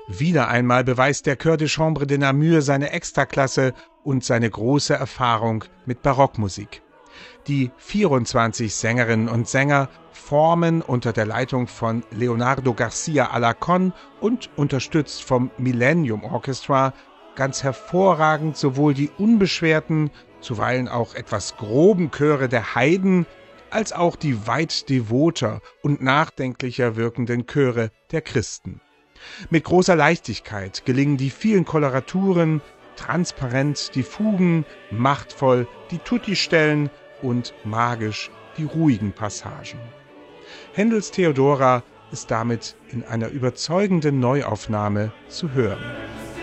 Wieder einmal beweist der Chœur de Chambre de Namur seine Extraklasse und seine große Erfahrung mit Barockmusik. Die 24 Sängerinnen und Sänger formen unter der Leitung von Leonardo Garcia Alarcón und unterstützt vom Millennium Orchestra ganz hervorragend sowohl die unbeschwerten, zuweilen auch etwas groben Chöre der Heiden, als auch die weit devoter und nachdenklicher wirkenden Chöre der Christen. Mit großer Leichtigkeit gelingen die vielen Koloraturen, transparent die Fugen, machtvoll die Tutti-Stellen und magisch die ruhigen Passagen. Händels Theodora ist damit in einer überzeugenden Neuaufnahme zu hören.